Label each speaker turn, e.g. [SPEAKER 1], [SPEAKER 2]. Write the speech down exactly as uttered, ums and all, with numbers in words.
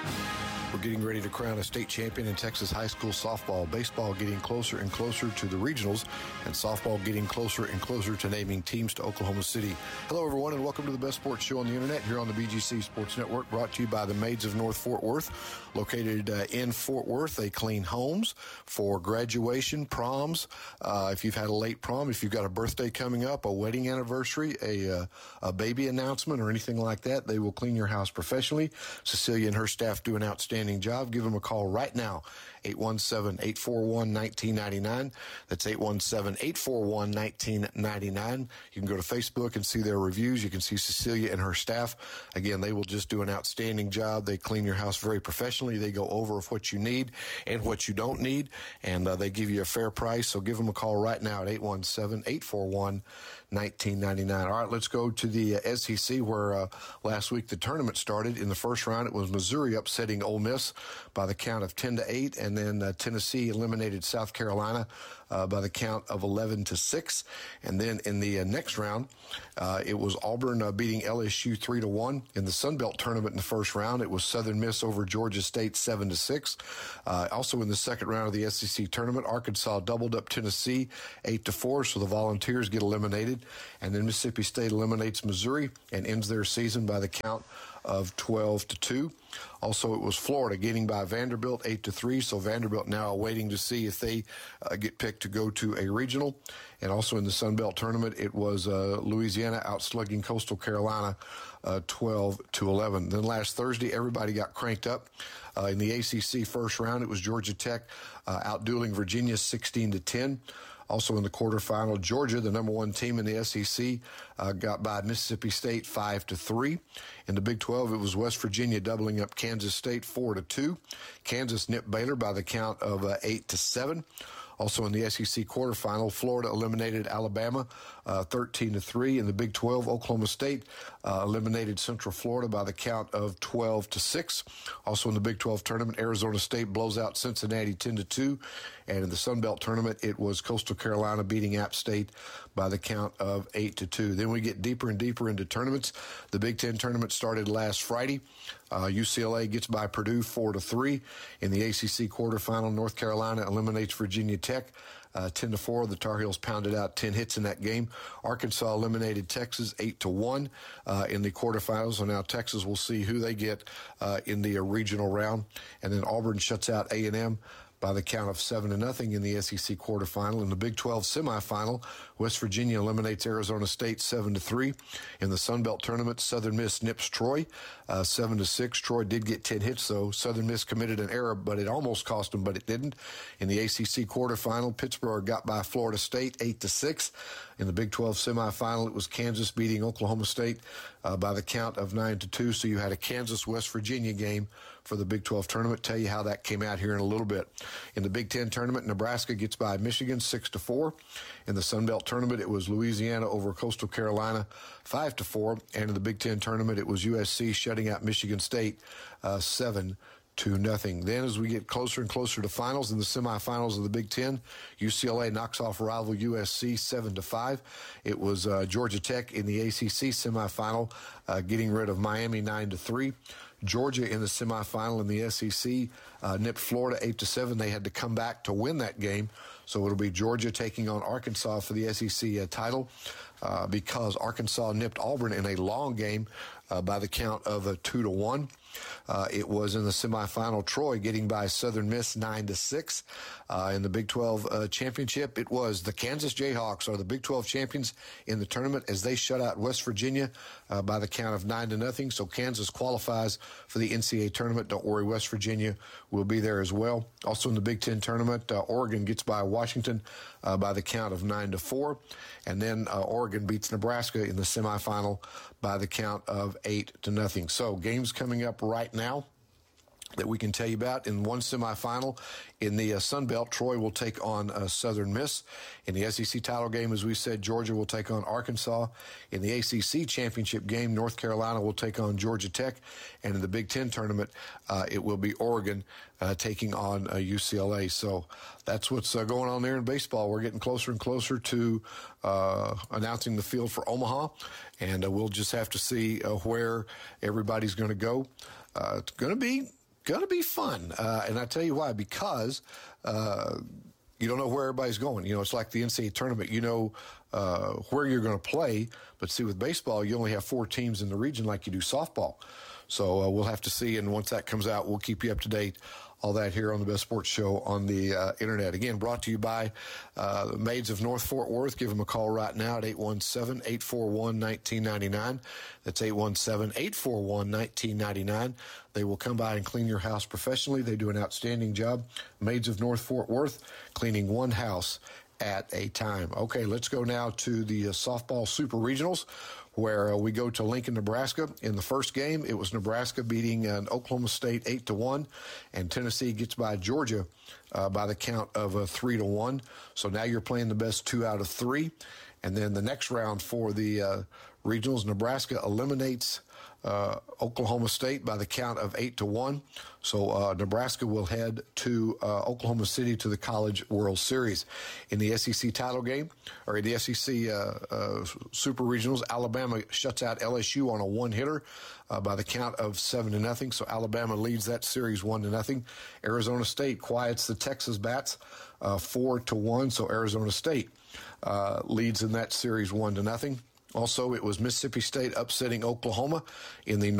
[SPEAKER 1] We're getting ready to crown a state champion in Texas high school softball. Baseball getting closer and closer to the regionals, and softball getting closer and closer to naming teams to Oklahoma City. Hello, everyone, and welcome to the best sports show on the internet here on the B G C Sports Network, brought to you by the Maids of North Fort Worth. Located uh, in Fort Worth, they clean homes for graduation, proms. Uh, if you've had a late prom, if you've got a birthday coming up, a wedding anniversary, a, uh, a baby announcement, or anything like that, they will clean your house professionally. Cecilia and her staff do an outstanding job. Give them a call right now, eight one seven, eight four one, one nine nine nine. That's eight one seven, eight four one, one nine nine nine. You can go to Facebook and see their reviews. You can see Cecilia and her staff. Again, they will just do an outstanding job. They clean your house very professionally. They go over what you need and what you don't need, and uh, they give you a fair price. So give them a call right now at eight one seven, eight four one, one nine nine nine. All right, let's go to the uh, S E C, where uh, last week the tournament started. In the first round, it was Missouri upsetting Ole Miss by the count of ten to eight, and then uh, Tennessee eliminated South Carolina uh, by the count of eleven to six. And then in the uh, next round, uh, it was Auburn uh, beating L S U three to one. In the Sun Belt tournament in the first round, it was Southern Miss over Georgia State seven to six. Uh, also in the second round of the S E C tournament, Arkansas doubled up Tennessee eight to four, so the Volunteers get eliminated. And then Mississippi State eliminates Missouri and ends their season by the count of twelve to two. Also, it was Florida getting by Vanderbilt eight to three, so Vanderbilt now waiting to see if they uh, get picked to go to a regional. And also in the Sun Belt tournament, it was uh, Louisiana outslugging Coastal Carolina uh, twelve to eleven. Then last Thursday, everybody got cranked up. Uh, in the A C C first round, it was Georgia Tech uh, outdueling Virginia sixteen to ten. Also in the quarterfinal, Georgia, the number one team in the S E C, uh, got by Mississippi State five to three. In the Big twelve, it was West Virginia doubling up Kansas State four to two. Kansas nipped Baylor by the count of uh, eight to seven. Also in the S E C quarterfinal, Florida eliminated Alabama uh, thirteen to three. In the Big twelve, Oklahoma State uh, eliminated Central Florida by the count of twelve to six. Also in the Big twelve tournament, Arizona State blows out Cincinnati ten to two. And in the Sun Belt tournament, it was Coastal Carolina beating App State by the count of eight to two. Then we get deeper and deeper into tournaments. The Big Ten tournament started last Friday. Uh, U C L A gets by Purdue four to three. In the A C C quarterfinal, North Carolina eliminates Virginia Tech uh, ten to four. The Tar Heels pounded out ten hits in that game. Arkansas eliminated Texas eight to one uh, in the quarterfinals. So now Texas will see who they get uh, in the uh, regional round. And then Auburn shuts out A and M by the count of seven to nothing in the S E C quarterfinal. In the Big twelve semifinal, West Virginia eliminates Arizona State seven to three. In the Sun Belt tournament, Southern Miss nips Troy uh, seven to six. Troy did get ten hits, though. Southern Miss committed an error, but it almost cost them, but it didn't. In the A C C quarterfinal, Pittsburgh got by Florida State eight to six. In the Big twelve semifinal, it was Kansas beating Oklahoma State uh, by the count of nine to two. So you had a Kansas-West Virginia game for the Big twelve tournament. Tell you how that came out here in a little bit. In the Big Ten tournament, Nebraska gets by Michigan six to four. In the Sun Belt tournament, it was Louisiana over Coastal Carolina five to four. And in the Big Ten tournament, it was U S C shutting out Michigan State uh, seven to nothing. Then as we get closer and closer to finals, in the semifinals of the Big Ten, U C L A knocks off rival U S C seven to five. It was uh, Georgia Tech in the A C C semifinal uh, getting rid of Miami nine to three. Georgia in the semifinal in the S E C uh, nipped Florida eight to seven. They had to come back to win that game. So it'll be Georgia taking on Arkansas for the S E C uh, title uh, because Arkansas nipped Auburn in a long game uh, by the count of a two to one. Uh, it was in the semifinal, Troy getting by Southern Miss nine to six. Uh, in the Big twelve uh, championship, it was the Kansas Jayhawks are the Big twelve champions in the tournament as they shut out West Virginia uh, by the count of nine to nothing. So Kansas qualifies for the N C double A tournament. Don't worry, West Virginia will be there as well. Also in the Big Ten tournament, uh, Oregon gets by Washington uh, by the count of nine to four. And then uh, Oregon beats Nebraska in the semifinal by the count of eight to nothing. So games coming up right now that we can tell you about. In one semifinal in the uh, Sun Belt, Troy will take on uh, Southern Miss. In the S E C title game, as we said, Georgia will take on Arkansas. In the A C C championship game, North Carolina will take on Georgia Tech. And in the Big Ten tournament, uh, it will be Oregon uh, taking on uh, U C L A. So that's what's uh, going on there in baseball. We're getting closer and closer to uh, announcing the field for Omaha, and uh, we'll just have to see uh, where everybody's going to go. Uh, it's going to be going to be fun. Uh, and I tell you why, because uh, you don't know where everybody's going. You know, it's like the N C double A tournament. You know uh, where you're going to play, but see, with baseball, you only have four teams in the region like you do softball. So uh, we'll have to see, and once that comes out, we'll keep you up to date. All that here on the Best Sports Show on the uh, internet. Again, brought to you by uh, the Maids of North Fort Worth. Give them a call right now at eight one seven, eight four one, one nine nine nine. That's eight one seven, eight four one, one nine nine nine. They will come by and clean your house professionally. They do an outstanding job. Maids of North Fort Worth, cleaning one house at a time. Okay, let's go now to the uh, softball super regionals, where uh, we go to Lincoln, Nebraska. In the first game, it was Nebraska beating uh, Oklahoma State eight to one, and Tennessee gets by Georgia uh, by the count of uh, three to one. So now you're playing the best two out of three. And then the next round for the uh, regionals, Nebraska eliminates uh, Oklahoma State by the count of eight to one. So uh, Nebraska will head to uh, Oklahoma City to the College World Series. In the S E C title game, or in the S E C uh, uh, Super Regionals, Alabama shuts out L S U on a one-hitter uh, by the count of seven to nothing. So Alabama leads that series one to nothing. Arizona State quiets the Texas Bats uh, four to one. So Arizona State uh, leads in that series one to nothing. Also, it was Mississippi State upsetting Oklahoma in the